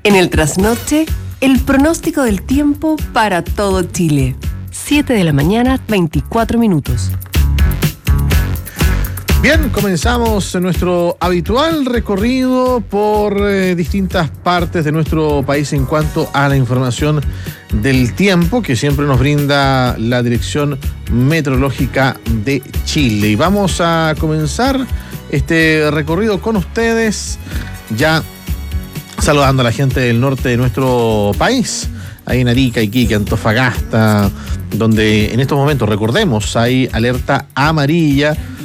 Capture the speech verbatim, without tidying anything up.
En el trasnoche, el pronóstico del tiempo para todo Chile. siete de la mañana, veinticuatro minutos. Bien, comenzamos nuestro habitual recorrido por eh, distintas partes de nuestro país en cuanto a la información del tiempo que siempre nos brinda la Dirección Meteorológica de Chile. Y vamos a comenzar este recorrido con ustedes, ya saludando a la gente del norte de nuestro país, ahí en Arica, Iquique, Antofagasta, donde en estos momentos, recordemos, hay alerta amarilla